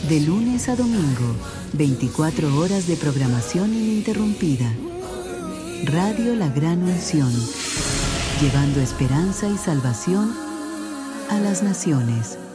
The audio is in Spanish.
De lunes a domingo, 24 horas de programación ininterrumpida. Radio La Gran Unción, llevando esperanza y salvación a las naciones.